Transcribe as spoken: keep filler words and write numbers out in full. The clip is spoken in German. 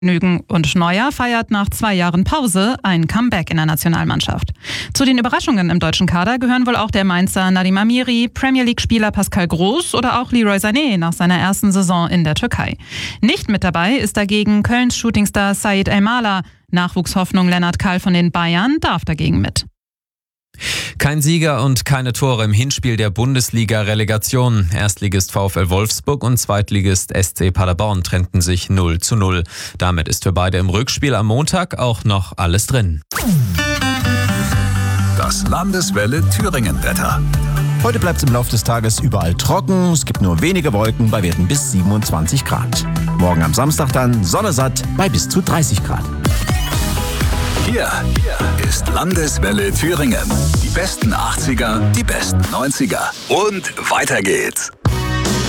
Nügen und Neuer feiert nach zwei Jahren Pause ein Comeback in der Nationalmannschaft. Zu den Überraschungen im deutschen Kader gehören wohl auch der Mainzer Nadim Amiri, Premier League-Spieler Pascal Groß oder auch Leroy Sané nach seiner ersten Saison in der Türkei. Nicht mit dabei ist dagegen Kölns Shootingstar Said Elmalah. Nachwuchshoffnung Lennart Kahl von den Bayern darf dagegen mit. Kein Sieger und keine Tore im Hinspiel der Bundesliga-Relegation. Erstligist VfL Wolfsburg und Zweitligist S C Paderborn trennten sich null zu null. Damit ist für beide im Rückspiel am Montag auch noch alles drin. Das Landeswelle Thüringen-Wetter. Heute bleibt es im Laufe des Tages überall trocken. Es gibt nur wenige Wolken bei Werten bis siebenundzwanzig Grad. Morgen am Samstag dann Sonne satt bei bis zu dreißig Grad. Hier ist Landeswelle Thüringen. Die besten achtziger, die besten neunziger. Und weiter geht's.